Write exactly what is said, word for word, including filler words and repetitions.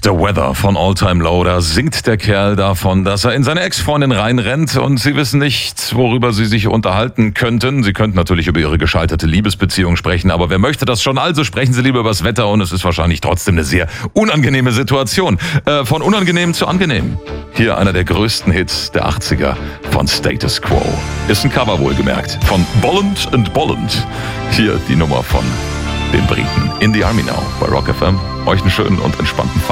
The Weather von All Time Low. Da singt der Kerl davon, dass er in seine Ex-Freundin reinrennt und sie wissen nicht, worüber sie sich unterhalten könnten. Sie könnten natürlich über ihre gescheiterte Liebesbeziehung sprechen, aber wer möchte das schon? Also sprechen sie lieber über das Wetter und es ist wahrscheinlich trotzdem eine sehr unangenehme Situation. Äh, von unangenehm zu angenehm. Hier einer der größten Hits der achtziger von Status Quo. Ist ein Cover wohlgemerkt von Bolland and Bolland. Hier die Nummer von den Briten. In the Army Now bei Rock F M. Euch einen schönen und entspannten